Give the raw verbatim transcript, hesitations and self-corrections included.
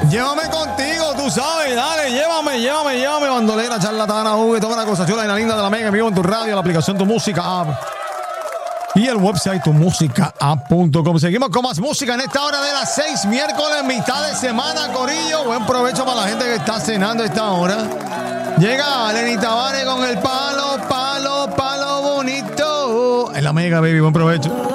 Llévame contigo, tú sabes, dale, llévame, llévame, llévame, bandolera, charlatana, V, toda la cosa chula y la linda de la mega en vivo en tu radio, la aplicación Tu Música App y el website tu música app punto com. Seguimos con más música en esta hora de las seis, miércoles, mitad de semana, corillo. Buen provecho para la gente que está cenando a esta hora. Llega Lenny Tavares con el palo, palo, palo bonito. En la mega, baby, buen provecho.